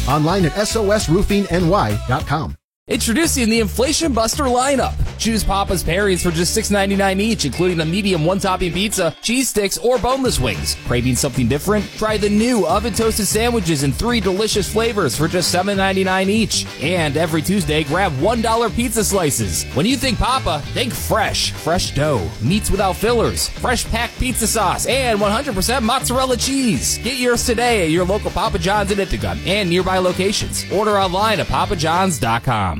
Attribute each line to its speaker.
Speaker 1: Online at sosroofingny.com.
Speaker 2: Introducing the Inflation Buster lineup. Choose Papa's Pairings for just $6.99 each, including a medium one-topping pizza, cheese sticks, or boneless wings. Craving something different? Try the new oven-toasted sandwiches in 3 delicious flavors for just $7.99 each. And every Tuesday, grab $1 pizza slices. When you think Papa, think fresh. Fresh dough, meats without fillers, fresh packed pizza sauce, and 100% mozzarella cheese. Get yours today at your local Papa John's in Ithaca and nearby locations. Order online at papajohns.com.